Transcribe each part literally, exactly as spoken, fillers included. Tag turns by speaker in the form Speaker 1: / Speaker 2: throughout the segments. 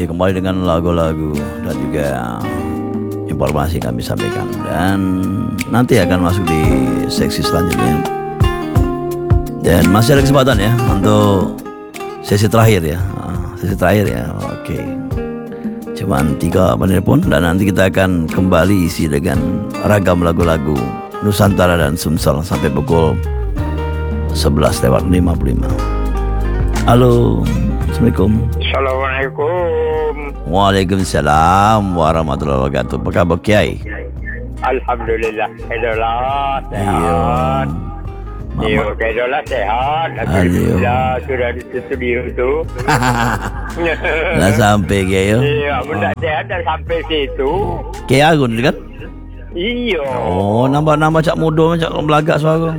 Speaker 1: Ya, kembali dengan lagu-lagu dan juga informasi kami sampaikan. Dan nanti akan masuk di seksi selanjutnya. Dan masih ada kesempatan ya untuk sesi terakhir ya. Sesi terakhir ya. Oke. Cuman tiga penelpon dan nanti kita akan kembali isi dengan ragam lagu-lagu Nusantara dan Sumsel sampai pukul sebelas lewat lima puluh lima. Halo. Assalamualaikum.
Speaker 2: Assalamualaikum.
Speaker 1: Waalaikumsalam warahmatullahi wabarakatuh. Apa khabar Kiai?
Speaker 2: Alhamdulillah. Kedolah sehat. Iya, kedolah sehat. Alhamdulillah sudah di studio tu.
Speaker 1: Dah sampai Kiai.
Speaker 2: Iya, benda oh. sehat dah sampai situ.
Speaker 1: Kiai Agun kan?
Speaker 2: Iya.
Speaker 1: Oh, nama-nama cak muda macam belagak suara.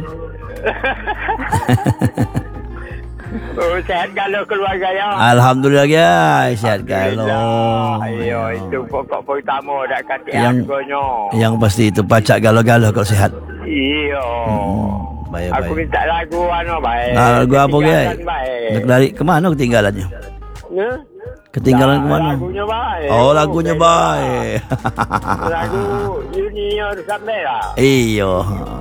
Speaker 2: Oh, sehat kalau keluarga ya.
Speaker 1: Alhamdulillah guys, sehat kalau.
Speaker 2: Ayo, itu pokok pertama dak kata
Speaker 1: yang
Speaker 2: harganya.
Speaker 1: Yang pasti itu pacak galau-galau kalau sehat.
Speaker 2: Iya. Hmm, baik, aku baik. Minta lagu anu baik.
Speaker 1: Nah, lagu apa guys? Dari ke mana ketinggalannya? Ya? Ketinggalan ke mana?
Speaker 2: Lagunya baik.
Speaker 1: Oh, lagunya baik.
Speaker 2: Lagu Junior Samela.
Speaker 1: Iyo.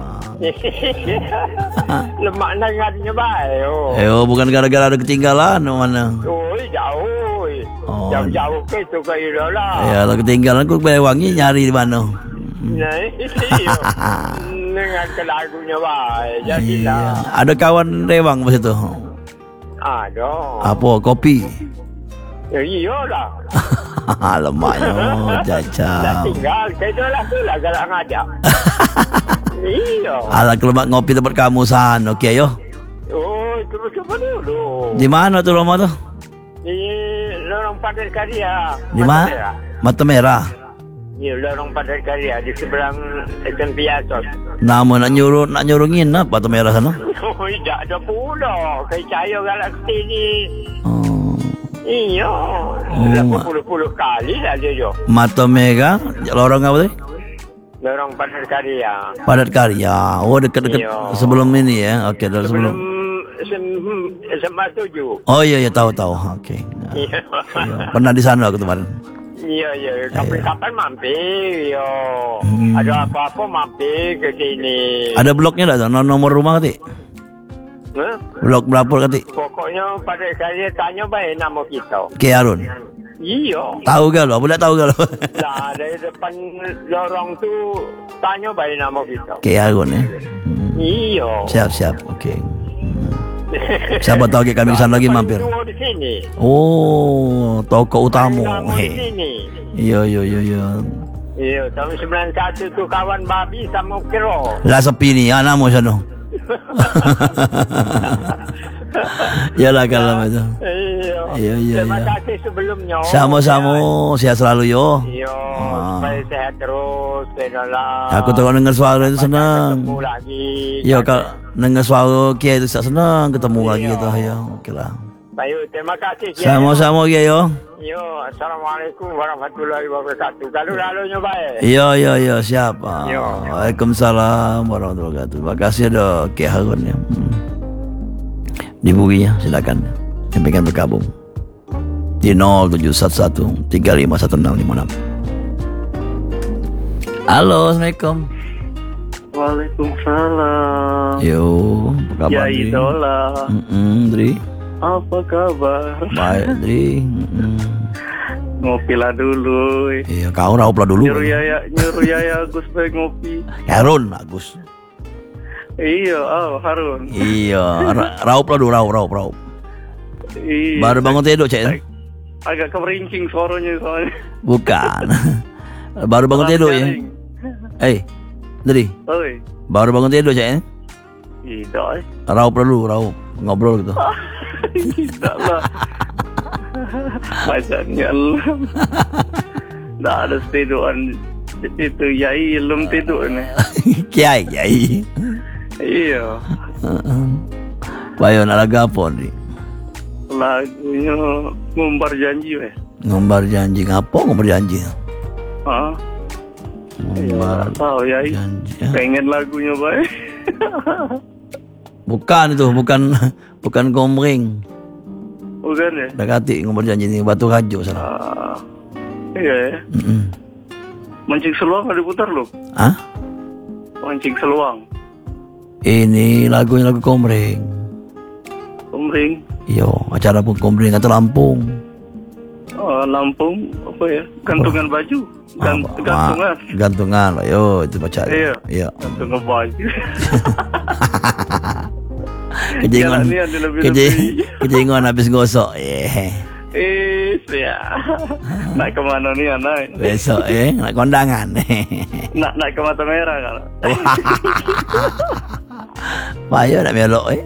Speaker 2: Lemak dengarnya baik. Oh.
Speaker 1: Eh, oh, bukan gara-gara ada ketinggalan mana?
Speaker 2: Oh, jauh. Oh. Jauh-jauh ke itu ke idola.
Speaker 1: Ya, kalau ketinggalan aku Wangi nyari di mana?
Speaker 2: Nah, iya. Dengar ke lagunya baik. Jadilah.
Speaker 1: Iya. Ada kawan rewang pas itu?
Speaker 2: Ada.
Speaker 1: Apa? Kopi?
Speaker 2: Ya, iyalah.
Speaker 1: Lemaknya, caca.
Speaker 2: Dah tinggal, kedolah tu lah kalau ngajak. Iya.
Speaker 1: Alah kelemak ngopi tempat kamu sana, okey yo.
Speaker 2: Oh, terus coba dulu.
Speaker 1: Di mana tu rumah tu?
Speaker 2: Di Lorong Padat Karya.
Speaker 1: Di mana? Mata Merah.
Speaker 2: Ya, Lorong Padat Karya di seberang S M P Asos.
Speaker 1: Nama nak nyuruh nak nyuruh nginap Mata Merah sana?
Speaker 2: Oh, tidak ada pula. Kaya galaksi ni.
Speaker 1: Oh.
Speaker 2: Iya. Oh. Puluh-puluh kali dah dia jo.
Speaker 1: Mata Merah, lorong apa tu?
Speaker 2: Lorong Padat Karya.
Speaker 1: Padat Karya. Oh, dekat-dekat sebelum ini ya. Okey, dah sebelum.
Speaker 2: Sebelum S M A tujuh.
Speaker 1: Oh iya iya tahu tahu. Okey. Iya. Pernah di sana aku kemarin.
Speaker 2: Iya iya. Kapan-kapan mampir. Yo. Hmm. Ada apa-apa mampir ke sini.
Speaker 1: Ada bloknya tak? Nomor rumah kati?
Speaker 2: Huh?
Speaker 1: Blok berapa kati?
Speaker 2: Pokoknya pada saya tanya baik nama kita.
Speaker 1: Kiai Harun.
Speaker 2: Iya.
Speaker 1: Tahu ke lo? Boleh tahu ke lo?
Speaker 2: Nah, dari depan lorong tu tanya baik nama kita.
Speaker 1: Kiai Harun ya.
Speaker 2: Hmm. Iya.
Speaker 1: Siap siap. Okey. Hmm. Siapa tahu kami kesana lagi mampir.
Speaker 2: Di sini.
Speaker 1: Oh, toko utama. He. Iya iya iya iya.
Speaker 2: Iya, tahun sembilan puluh satu tu kawan babi sama kero.
Speaker 1: Lah sepi ni, anak mo sana. Yalah kalau itu.
Speaker 2: Iya.
Speaker 1: Iya iya.
Speaker 2: Terima kasih sebelumnya.
Speaker 1: Sama-sama, sehat selalu yo.
Speaker 2: Iya, ah. Supaya sehat terus, kenalah.
Speaker 1: Aku tengok dengar suara itu senang.
Speaker 2: Ketemu lagi.
Speaker 1: Iya, kalau dengar suara Kiai itu senang ketemu iya. lagi itu ya. Okeylah.
Speaker 2: Baik, terima kasih Kiai.
Speaker 1: Sama-sama Kiai yo.
Speaker 2: Yo, assalamualaikum warahmatullahi wabarakatuh. Lalu-lalunya baik.
Speaker 1: Iya iya iya siap. Waalaikumsalam warahmatullahi wabarakatuh. Terima kasih ada Kiai Harun ya. Hmm. Diburi ya, silakan. Yang pengen bergabung di nol tujuh satu satu tiga lima satu enam lima enam. Halo, Assalamualaikum.
Speaker 3: Waalaikumsalam.
Speaker 1: Yo, apa kabar?
Speaker 3: Ya idola.
Speaker 1: Mm Dri.
Speaker 3: Apa kabar?
Speaker 1: Baik, Dri. Mm-mm.
Speaker 3: Ngopilah dulu.
Speaker 1: Iya, kau raup lah dulu.
Speaker 3: Nyuruh ya, nyuruh ya Agus baik ngopi.
Speaker 1: Harun, Agus.
Speaker 3: Iya, oh Harun.
Speaker 1: Iya, raup lah dulu, raup, raup, raup.
Speaker 3: Iya.
Speaker 1: Baru bangun tidur, Cek.
Speaker 3: Ag agak kemerincing suaranya soalnya.
Speaker 1: Bukan. Baru bangun tidur ya. Eh, Dri.
Speaker 3: Oi.
Speaker 1: Baru bangun tidur, Cek.
Speaker 3: Tidak.
Speaker 1: Raup dulu, raup. Ngobrol gitu.
Speaker 3: Tidak lah. Macamnya lah. Tak ada tiduran itu Yai belum tidur nih.
Speaker 1: Kiai, Yai.
Speaker 3: Iya.
Speaker 1: Bayo nak lagu apa ni?
Speaker 3: Lagunya ngumbar janji weh.
Speaker 1: Ngumbar janji apa? Ngumbar janji.
Speaker 3: Ah.
Speaker 1: Ngumbar.
Speaker 3: Ya, tahu Yai. Janji. Pengen lagunya baik.
Speaker 1: Bukan itu, bukan bukan gomring.
Speaker 3: Bukan ya?
Speaker 1: Dekati ngomong janji ini Batu Kajo sana.
Speaker 3: Ah, iya ya.
Speaker 1: Mm-mm.
Speaker 3: Mancing seluang ada diputar loh.
Speaker 1: Hah?
Speaker 3: Mancing seluang.
Speaker 1: Ini lagunya lagu Komring.
Speaker 3: Komring.
Speaker 1: Yo, acara pun Komring atau Lampung.
Speaker 3: Oh, Lampung apa ya? Gantungan baju. Gan-
Speaker 1: Ah,
Speaker 3: gantungan.
Speaker 1: ma- gantungan. Yo, itu baca.
Speaker 3: Iya.
Speaker 1: Iya.
Speaker 3: Gantungan baju.
Speaker 1: Kejengon.
Speaker 3: Jalannya ada lebih-lebih.
Speaker 1: Keje- Kejengon habis gosok. Yeah.
Speaker 3: Eh, ya. Naik kemana nih naik?
Speaker 1: Besok eh nak kondangan.
Speaker 3: Nak naik ke Mata Merah kalau.
Speaker 1: Payo nak melok eh.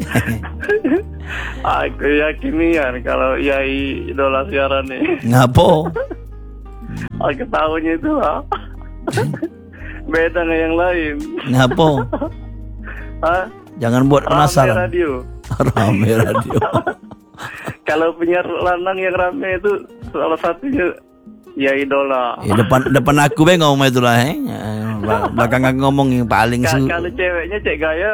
Speaker 3: Aku yakin nih kan kalau Yai idola siaran nih.
Speaker 1: Ngapo?
Speaker 3: Aku tahunya itu lah. Beda dengan yang lain.
Speaker 1: Ngapo?
Speaker 3: Hah?
Speaker 1: Jangan buat
Speaker 3: Rame
Speaker 1: penasaran.
Speaker 3: radio.
Speaker 1: Rame radio.
Speaker 3: Kalau penyiar lanang yang rame itu salah satunya ya idola.
Speaker 1: Ya, depan depan aku be ngomong itulah eh. Belakang aku ngomong yang paling
Speaker 3: Ka-
Speaker 1: su.
Speaker 3: Kalau ceweknya cek gaya.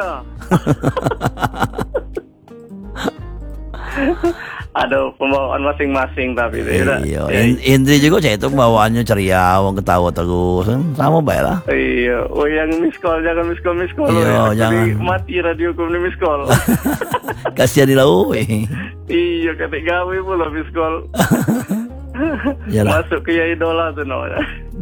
Speaker 3: Ada pembawaan masing-masing tapi beda.
Speaker 1: Iya,
Speaker 3: Ya,
Speaker 1: In- Indri juga cek itu bawaannya ceria, wong ketawa terus, sama baik lah.
Speaker 3: iya, oh yang miss call jangan miss call miss call.
Speaker 1: Iya,
Speaker 3: ya.
Speaker 1: jangan.
Speaker 3: Jadi mati radio kum miss call.
Speaker 1: Kasihan di lau. eh.
Speaker 3: Iya, ketik gawe pula miss call.
Speaker 1: Yalah.
Speaker 3: Masuk ke ya idola tuh namanya.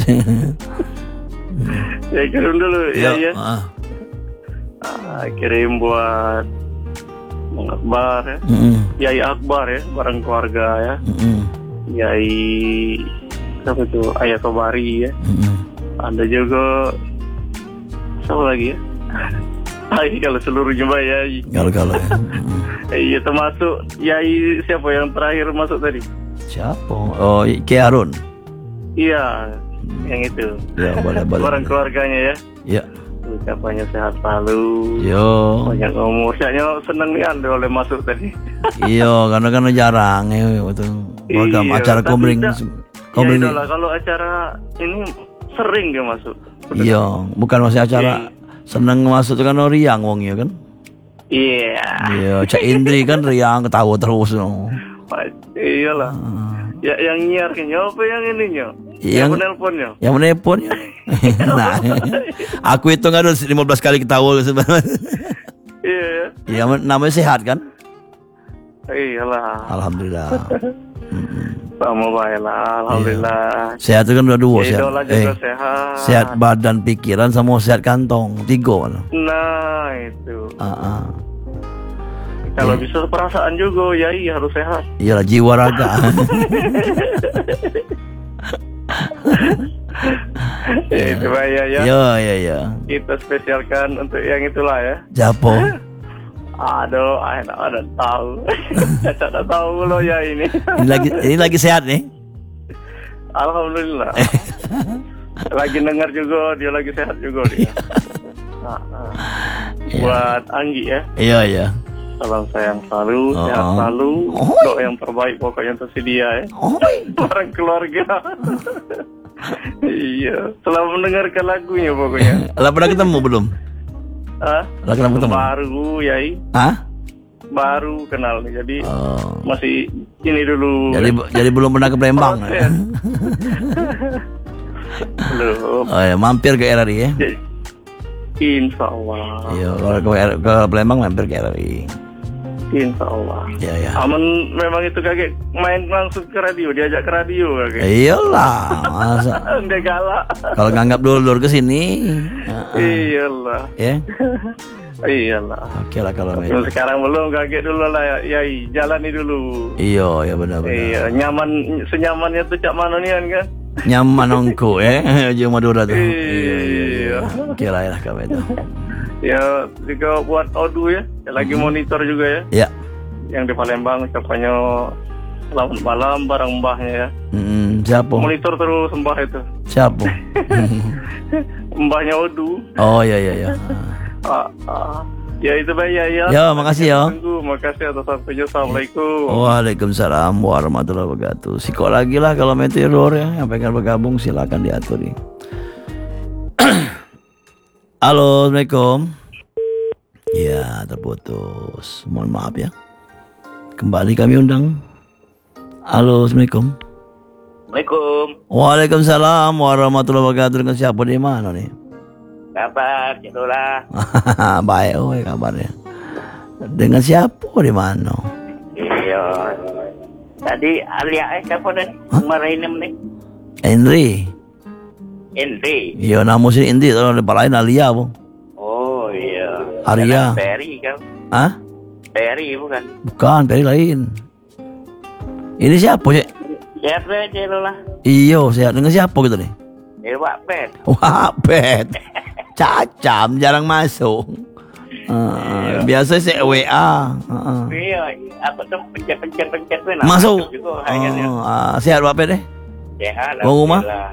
Speaker 3: Ya kirim dulu ya ya.
Speaker 1: ah.
Speaker 3: Ah, kirim buat Bang Akbar ya.
Speaker 1: Mm-mm.
Speaker 3: Yai Akbar ya, bareng keluarga ya.
Speaker 1: Mm-mm.
Speaker 3: Yai siapa itu? Ayah Tobari ya.
Speaker 1: Mm-mm.
Speaker 3: Ada juga siapa lagi ya? Yai kalau seluruh jemaah Yai.
Speaker 1: Kalau-kalau ya. Mm-mm.
Speaker 3: Iya termasuk Yai siapa yang terakhir masuk tadi?
Speaker 1: Siapa? Oh, Ki Harun.
Speaker 3: Iya, yang itu.
Speaker 1: Ya, boleh boleh.
Speaker 3: Bareng keluarganya ya.
Speaker 1: Ya.
Speaker 3: Ucapannya sehat selalu.
Speaker 1: Yo.
Speaker 3: Banyak umur. Saya seneng nih anda oleh masuk tadi.
Speaker 1: Iya, karena kan jarang ya itu. Program
Speaker 3: Iya,
Speaker 1: acara
Speaker 3: tapi
Speaker 1: komring.
Speaker 3: tidak.
Speaker 1: Komring.
Speaker 3: Ya itulah, kalau acara ini sering dia masuk.
Speaker 1: Iya, bukan masih acara seneng masuk itu kan oh, riang wong ya kan.
Speaker 3: Iya.
Speaker 1: Iya, Cak Indri kan riang ketawa terus no.
Speaker 3: Iyalah. Ya yang nyiarnya apa yang ininya?
Speaker 1: Yang-
Speaker 3: Yang menelponnya.
Speaker 1: Yang menelpon ya. Nah, aku hitung ada lima belas kali ketawa sebenarnya.
Speaker 3: Iya.
Speaker 1: Ya, namanya sehat kan?
Speaker 3: Iyalah.
Speaker 1: Alhamdulillah.
Speaker 3: Sama baik lah. Alhamdulillah.
Speaker 1: Sehat itu kan udah dua
Speaker 3: Ya,
Speaker 1: sehat.
Speaker 3: idola juga sehat.
Speaker 1: Sehat badan, pikiran, sama sehat kantong. Tiga kan?
Speaker 3: Nah itu.
Speaker 1: Ah, ah.
Speaker 3: Kalau bisa perasaan juga, Yai harus sehat.
Speaker 1: Iyalah jiwa raga.
Speaker 3: Itu Pak ya, ya.
Speaker 1: Iya, iya, iya.
Speaker 3: Kita spesialkan untuk yang itulah ya.
Speaker 1: Japo.
Speaker 3: Aduh, enak ada tahu. Caca ada tahu lo ya ini.
Speaker 1: Ini lagi ini lagi sehat nih.
Speaker 3: Alhamdulillah. Lagi dengar juga, dia lagi sehat juga dia. Nah, nah. Buat Anggi ya.
Speaker 1: Iya, iya.
Speaker 3: Salam sayang selalu,
Speaker 1: Oh.
Speaker 3: sehat selalu.
Speaker 1: Oh.
Speaker 3: Doa yang terbaik pokoknya untuk si dia ya.
Speaker 1: Oh,
Speaker 3: Barang keluarga. Iya, selalu mendengarkan lagunya pokoknya.
Speaker 1: lah pernah ketemu belum?
Speaker 3: Hah?
Speaker 1: Lah kenapa ketemu?
Speaker 3: Baru Yai,
Speaker 1: Hah?
Speaker 3: baru kenal nih. Jadi
Speaker 1: Oh.
Speaker 3: masih ini dulu.
Speaker 1: Jadi jadi belum pernah ke Palembang.
Speaker 3: Proses.
Speaker 1: Ya?
Speaker 3: Belum.
Speaker 1: Oh ya, mampir ke R R I ya.
Speaker 3: Jadi, Insya Allah.
Speaker 1: Iya, kalau ke, R- ke Palembang mampir ke R R I.
Speaker 3: Insya Allah.
Speaker 1: Iya, ya.
Speaker 3: Aman memang itu kakek main langsung ke radio, diajak ke radio kakek.
Speaker 1: Iyalah, masa
Speaker 3: Dia galak.
Speaker 1: kalau nganggap dulur ke sini. Heeh.
Speaker 3: Iyalah.
Speaker 1: Ya.
Speaker 3: Iyalah.
Speaker 1: Oke lah kalau
Speaker 3: Tapi
Speaker 1: gitu.
Speaker 3: sekarang belum kakek dulu lah ya, Yai, jalani dulu.
Speaker 1: Iya, ya benar-benar.
Speaker 3: Iya, nyaman senyamannya tuh Cak Manonian kan.
Speaker 1: Nyaman ongko ya, Jum Madura tuh.
Speaker 3: Iya.
Speaker 1: Oke lah ya kamu itu.
Speaker 3: Ya, juga buat Odu ya, yang lagi monitor juga ya.
Speaker 1: Ya.
Speaker 3: Yang di Palembang ucapannya selamat malam bareng mbahnya ya.
Speaker 1: Hmm, siapa?
Speaker 3: Monitor terus mbah itu.
Speaker 1: Siapa?
Speaker 3: Mbahnya Odu.
Speaker 1: Oh ya ya ya.
Speaker 3: Ah, ah. Ya itu baik ya ya.
Speaker 1: Ya, makasih ya.
Speaker 3: Tunggu, makasih atas waktunya. Assalamualaikum.
Speaker 1: Waalaikumsalam warahmatullahi wabarakatuh. Siko lagi lah kalau meteor ya, yang pengen bergabung silakan diatur nih. Halo, Assalamualaikum. Ya, terputus. Mohon maaf ya. Kembali kami undang Halo, Assalamualaikum.
Speaker 3: Assalamualaikum.
Speaker 1: Waalaikumsalam warahmatullahi wabarakatuh. Dengan siapa di mana nih?
Speaker 3: Kabar, Cik Lola?
Speaker 1: Baik, oh kabarnya. Dengan siapa di mana?
Speaker 3: Iya. Tadi Alia eh siapa nih? Kemarin ini nih.
Speaker 1: Henry.
Speaker 3: Henry.
Speaker 1: Iya, nama si Henry. Kalau di lain Alia, bu.
Speaker 3: Oh iya.
Speaker 1: Arya.
Speaker 3: Perry kan?
Speaker 1: Hah?
Speaker 3: Perry bukan?
Speaker 1: Bukan, Perry lain. Ini siapa sih?
Speaker 3: Siapa Cik Lola?
Speaker 1: Iyo, saya dengan siapa gitu nih?
Speaker 3: Eh, Wak Pet.
Speaker 1: Wah, Bet. Cacam, jarang masuk. Uh, biasa saya W A. Uh, uh.
Speaker 3: Iya, apa tuh pencet-pencet-pencet.
Speaker 1: Masuk.
Speaker 3: Juga,
Speaker 1: Oh, uh, sehat Pak Bet deh.
Speaker 3: Sehat.
Speaker 1: Mau rumah?
Speaker 3: Alhamdulillah.